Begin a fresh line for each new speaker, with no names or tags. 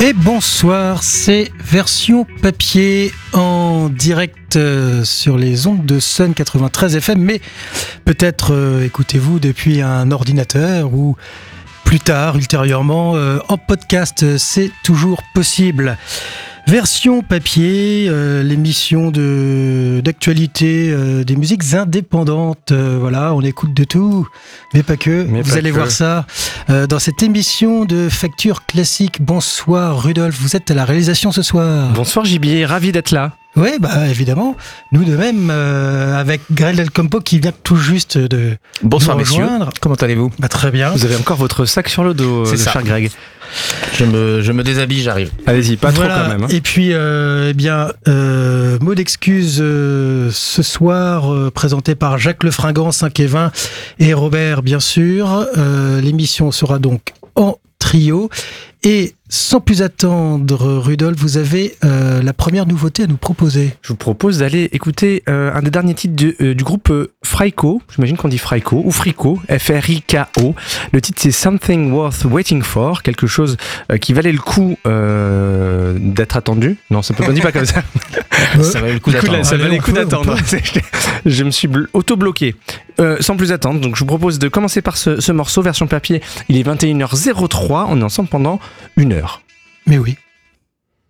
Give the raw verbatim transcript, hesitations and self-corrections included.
Et bonsoir, c'est Version Papier en direct euh, sur les ondes de Sun quatre-vingt-treize F M, mais peut-être euh, écoutez-vous depuis un ordinateur ou plus tard, ultérieurement, euh, en podcast, c'est toujours possible. Version Papier, euh, l'émission de, d'actualité euh, des musiques indépendantes. Euh, voilà, on écoute de tout, mais pas que. Mais Vous pas allez que. voir ça euh, dans cette émission de Facture Classique. Bonsoir Rudolf, vous êtes à la réalisation ce soir.
Bonsoir Gibier, ravi d'être là.
Oui, bah évidemment, nous de même, euh, avec Greg Del Campo qui vient tout juste de
Bonsoir
nous rejoindre.
Messieurs, comment allez-vous ?
Bah, très bien.
Vous avez encore votre sac sur le dos,
C'est
le
ça.
cher Greg.
Je me, je me déshabille, j'arrive.
Allez-y, pas
Voilà.
trop quand même. Hein.
Et puis, euh, eh bien, euh, mot d'excuse euh, ce soir, euh, présenté par Jacques Lefringant, cinq et vingt, et Robert, bien sûr. Euh, l'émission sera donc en trio. Et sans plus attendre, Rudolf, vous avez euh, la première nouveauté à nous proposer.
Je vous propose d'aller écouter euh, un des derniers titres du, euh, du groupe euh, Fraiko, j'imagine qu'on dit Fraiko, ou Frico, F R I K O. Le titre c'est Something Worth Waiting For, quelque chose euh, qui valait le coup euh, d'être attendu. Non, ça peut pas dire pas comme ça.
Ça valait le coup
Du coup,
d'attendre.
là, ça
Allez,
valait
on
le coup
peut, on
d'attendre. Je me suis blo- auto-bloqué. Euh, sans plus attendre, donc je vous propose de commencer par ce, ce morceau, version papier. Il est vingt et une heures zéro trois, on est ensemble pendant une heure.
Mais oui.